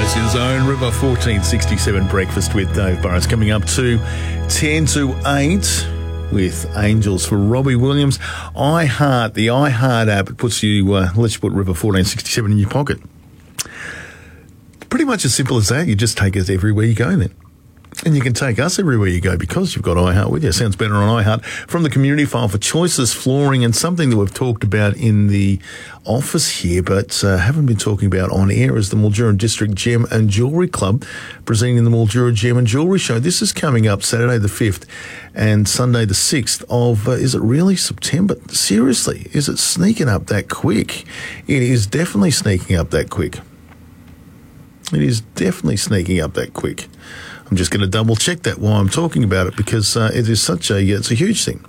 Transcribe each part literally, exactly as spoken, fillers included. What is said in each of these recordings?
Australia's Zone, River fourteen sixty-seven Breakfast with Dave Burrows. Coming up to ten to eight with Angels for Robbie Williams. iHeart, the iHeart app, it puts you, uh, lets you put River fourteen sixty-seven in your pocket. Pretty much as simple as that. You just take us everywhere you go then. And you can take us everywhere you go because you've got iHeart with you. Sounds better on iHeart. From the community file for Choices Flooring, and something that we've talked about in the office here but uh, haven't been talking about on air, is the Mildura District Gem and Jewellery Club presenting the Mildura Gem and Jewellery Show. This is coming up Saturday the fifth and Sunday the sixth of, uh, is it really September? Seriously, is it sneaking up that quick? It is definitely sneaking up that quick. It is definitely sneaking up that quick. I'm just going to double check that while I'm talking about it, because uh, it is such a, it's a huge thing.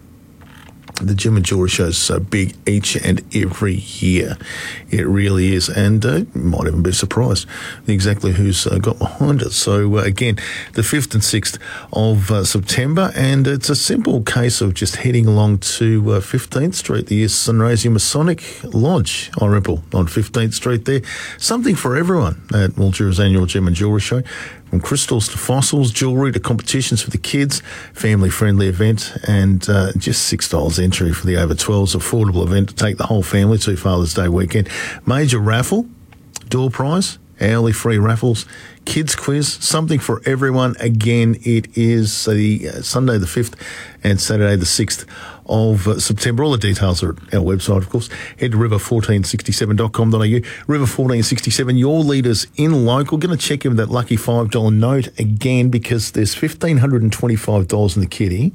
The Gem and Jewellery Show is so big each and every year. It really is. And uh, you might even be surprised exactly who's uh, got behind it. So, uh, again, the fifth and sixth of uh, September. And it's a simple case of just heading along to uh, fifteenth Street, the Sunraysia Masonic Lodge, Oremple, on fifteenth Street there. Something for everyone at Mildura's annual Gem and Jewellery Show. From crystals to fossils, jewellery to competitions for the kids, family-friendly event, and uh, just six dollars entry for the over twelves, affordable event to take the whole family to Father's Day weekend. Major raffle, door prize, hourly free raffles, kids quiz, something for everyone. Again, it is the uh, Sunday the fifth and Saturday the sixth of uh, September. All the details are at our website, of course. Head to river fourteen sixty-seven dot com dot a u. River fourteen sixty-seven, your leaders in local. Going to check in with that lucky five dollar note again, because there's one thousand five hundred twenty-five dollars in the kitty,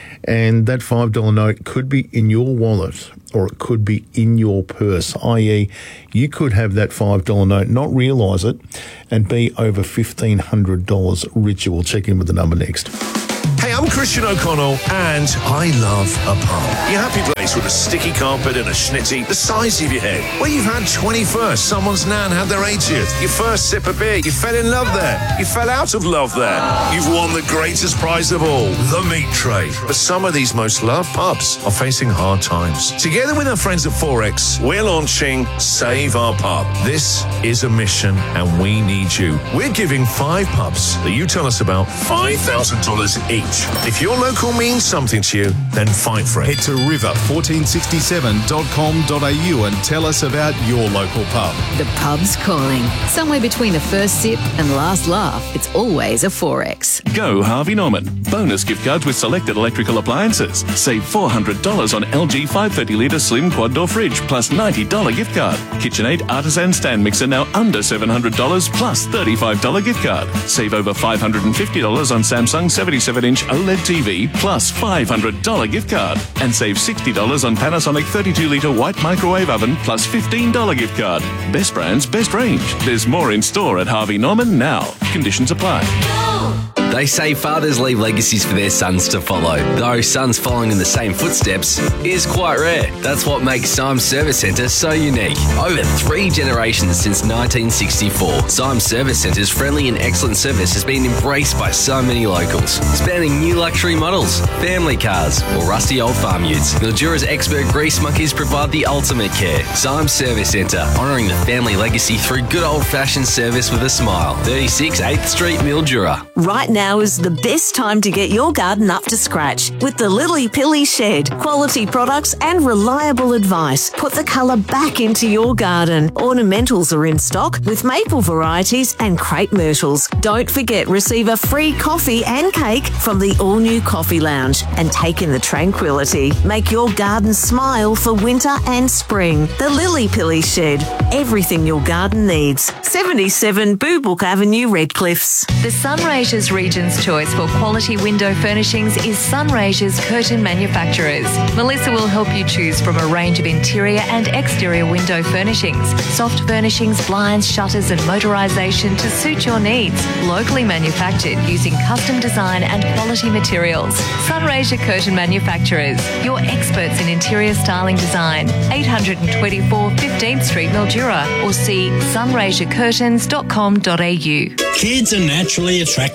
and that five dollar note could be in your wallet or it could be in your purse, that is you could have that five dollar note, not realise it, and be over fifteen hundred dollars richer. We'll check in with the number next. Hey, I'm Christian O'Connell, and I love a pub. Your happy place with a sticky carpet and a schnitty the size of your head, where you've had twenty-first, someone's nan had their eightieth, your first sip of beer, you fell in love there, you fell out of love there, you've won the greatest prize of all, the meat tray. But some of these most loved pubs are facing hard times. Together with our friends at Forex, we're launching Save Our Pub. This is a mission, and we need you. We're giving five pubs that you tell us about five thousand dollars each. If your local means something to you, then fight for it. Head to river fourteen sixty-seven dot com dot a u and tell us about your local pub. The pub's calling. Somewhere between the first sip and last laugh, it's always a Forex. Go Harvey Norman. Bonus gift cards with selected electrical appliances. Save four hundred dollars on L G five hundred thirty litre slim quad door fridge plus ninety dollars gift card. KitchenAid artisan stand mixer now under seven hundred dollars plus thirty-five dollars gift card. Save over five hundred fifty dollars on Samsung seventy-seven inch OLED T V plus five hundred dollars gift card. And save sixty dollars on Panasonic thirty-two litre white microwave oven plus fifteen dollars gift card. Best brands, best range. There's more in store at Harvey Norman now. Conditions apply. They say fathers leave legacies for their sons to follow, though sons following in the same footsteps is quite rare. That's what makes Symes Service Centre so unique. Over three generations since nineteen sixty-four, Symes Service Centre's friendly and excellent service has been embraced by so many locals, spanning new luxury models, family cars, or rusty old farm utes. Mildura's expert grease monkeys provide the ultimate care. Symes Service Centre, honouring the family legacy through good old-fashioned service with a smile. thirty-six eighth Street, Mildura. Right now is the best time to get your garden up to scratch with the Lily Pilly Shed. Quality products and reliable advice put the colour back into your garden. Ornamentals are in stock with maple varieties and crepe myrtles. Don't forget, receive a free coffee and cake from the all-new Coffee Lounge and take in the tranquility. Make your garden smile for winter and spring. The Lily Pilly Shed. Everything your garden needs. seventy-seven Boobook Avenue, Redcliffs. The Sunraysia's region's choice for quality window furnishings is Sunraysia's Curtain Manufacturers. Melissa will help you choose from a range of interior and exterior window furnishings, soft furnishings, blinds, shutters and motorisation to suit your needs. Locally manufactured using custom design and quality materials. Sunraysia Curtain Manufacturers, your experts in interior styling design. eight twenty-four fifteenth Street, Mildura, or see sunraysia curtains dot com dot a u. Kids are naturally attracted to water.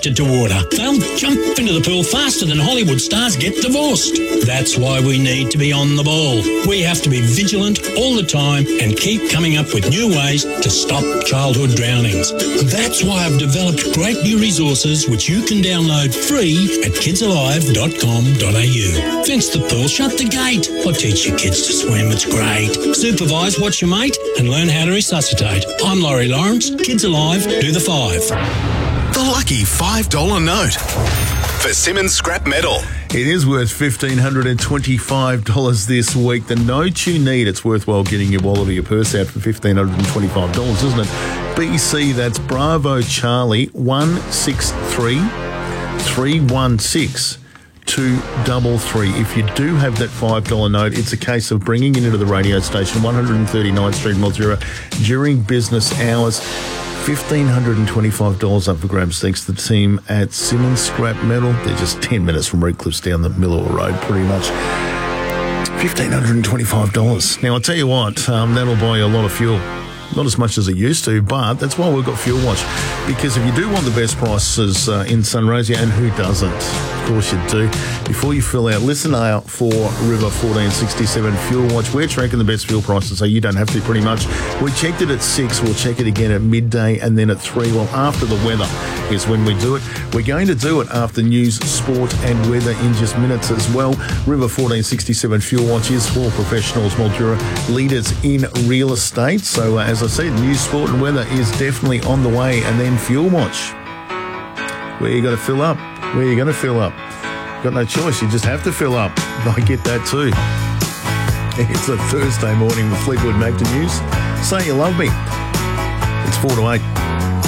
perimeter, they'll jump into the pool faster than Hollywood stars get divorced. That's why we need to be on the ball. We have to be vigilant all the time and keep coming up with new ways to stop childhood drownings. That's why I've developed great new resources which you can download free at kids alive dot com dot a u. Fence the pool, shut the gate, or teach your kids to swim. It's great. Supervise, watch your mate, and learn how to resuscitate. I'm Laurie Lawrence. Kids Alive, do the five. The lucky five dollar note for Simmons Scrap Metal. It is worth one thousand five hundred twenty-five dollars this week. The note you need, it's worthwhile getting your wallet or your purse out for one thousand five hundred twenty-five dollars, isn't it? B C, that's Bravo Charlie, one six three, three one six, two three three. If you do have that five dollar note, it's a case of bringing it into the radio station, one thirty-ninth Street, Mildura, during business hours. one thousand five hundred twenty-five dollars up for grabs thanks to the team at Simmons Scrap Metal. They're just ten minutes from Redcliffs down the Millwall Road, pretty much. one thousand five hundred twenty-five dollars. Now, I'll tell you what, um, that'll buy you a lot of fuel. Not as much as it used to, but that's why we've got Fuel Watch. Because if you do want the best prices uh, in Sunraysia, and who doesn't? Of course you do. Before you fill out, listen out for River fourteen sixty-seven Fuel Watch. We're tracking the best fuel prices, so you don't have to pretty much. We checked it at six, we'll check it again at midday, and then at three. Well, after the weather is when we do it. We're going to do it after news, sport, and weather in just minutes as well. River fourteen sixty-seven Fuel Watch is for professionals, Mildura, leaders in real estate. So uh, as I said, news, sport, and weather is definitely on the way, and then Fuel Watch. Where you got to fill up? Where you going to fill up? Got no choice. You just have to fill up. I get that too. It's a Thursday morning with Fleetwood Mac News. Say you love me. It's four to eight.